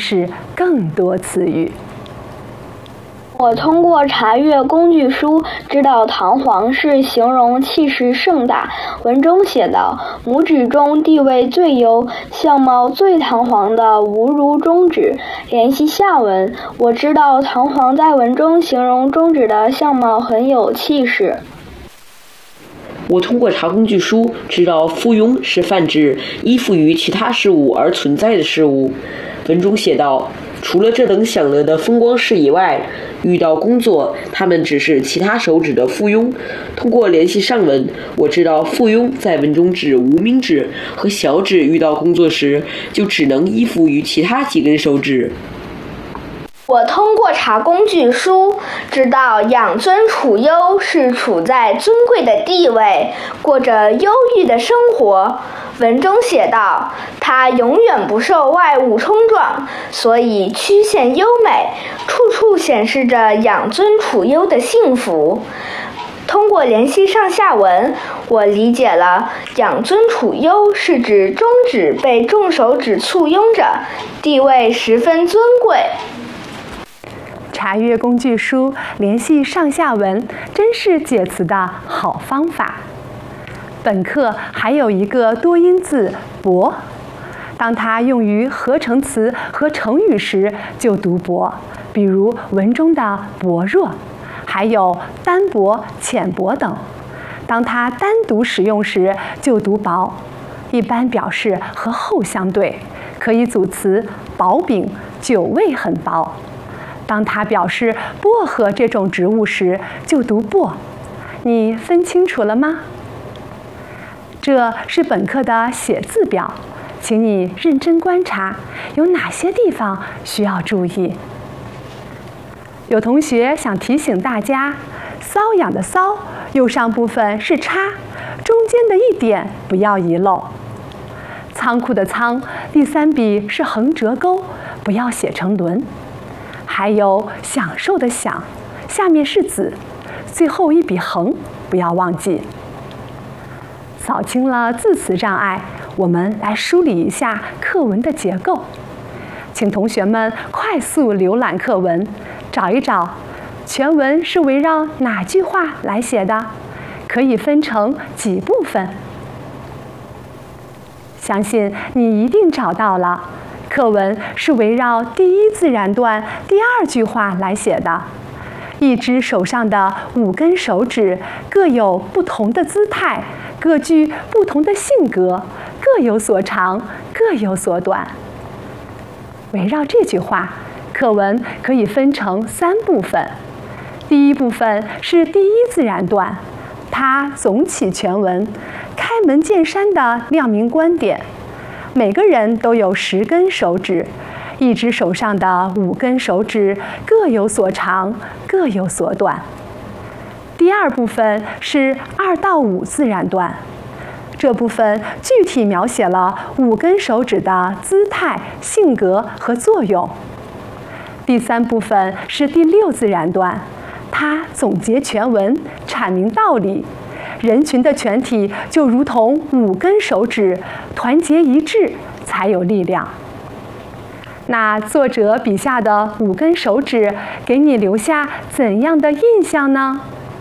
识更多词语。 我通过查阅工具书知道堂皇是形容气势盛大，文中写道：拇指中地位最优、相貌最堂皇的无如中指。联系下文，我知道堂皇在文中形容中指的相貌很有气势。 我通过查工具书知道附庸是泛指依附于其他事物而存在的事物。文中写道，除了这等享乐的风光事以外，遇到工作，他们只是其他手指的附庸。通过联系上文，我知道附庸在文中指无名指和小指遇到工作时，就只能依附于其他几根手指。 我通过查工具书知道养尊处优是处在尊贵的地位，过着优裕的生活。文中写道，他永远不受外物冲撞，所以曲线优美，处处显示着养尊处优的幸福。通过联系上下文，我理解了养尊处优是指中指被众手指簇拥着，地位十分尊贵。 查阅工具书，联系上下文，真是解词的好方法。本课还有一个多音字“薄”，当它用于合成词和成语时，就读薄，比如文中的“薄弱”，还有单薄、浅薄等。当它单独使用时，就读薄，一般表示和厚相对，可以组词薄饼，酒味很薄。当它表示薄荷这种植物时，就读薄。你分清楚了吗？这是本课的写字表，请你认真观察，有哪些地方需要注意。有同学想提醒大家，瘙痒的瘙，右上部分是叉，中间的一点不要遗漏。仓库的仓，第三笔是横折钩，不要写成轮。还有享受的享，下面是子，最后一笔横不要忘记。扫清了字词障碍，我们来梳理一下课文的结构。请同学们快速浏览课文，找一找全文是围绕哪句话来写的，可以分成几部分。相信你一定找到了。课文是围绕第一自然段第二句话来写的。一只手上的5根手指各有不同的姿态，各具不同的性格，各有所长，各有所短。围绕这句话，课文可以分成3部分。第一部分是第一自然段，它总起全文，开门见山地亮明观点。每个人都有10根手指，一只手上的5根手指各有所长，各有所短。第二部分是2到5自然段，这部分具体描写了5根手指的姿态、性格和作用。第三部分是第6自然段，它总结全文，阐明道理。人群的全体就如同5根手指，团结一致才有力量。那作者笔下的5根手指给你留下怎样的印象呢？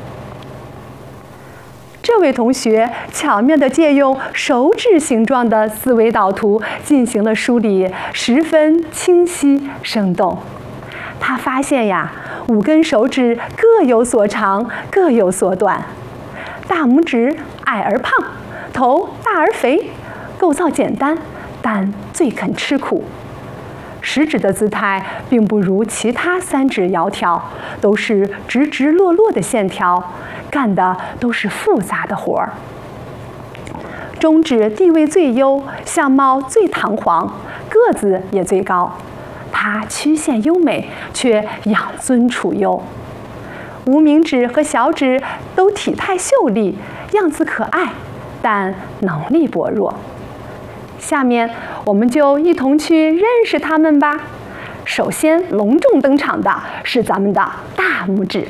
这位同学巧妙地借用手指形状的思维导图进行了梳理，十分清晰生动。他发现呀，5根手指各有所长，各有所短。大拇指矮而胖，头大而肥，构造简单，但最肯吃苦。食指的姿态并不如其他3指窈窕，都是直直落落的线条，干的都是复杂的活儿。中指地位最优，相貌最堂皇，个子也最高，它曲线优美，却养尊处优。无名指和小指都体态秀丽，样子可爱，但能力薄弱。下面我们就一同去认识它们吧。首先隆重登场的是咱们的大拇指。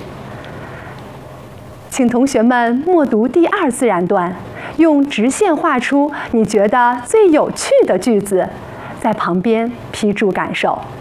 请同学们默读第2自然段，用直线画出你觉得最有趣的句子，在旁边批注感受。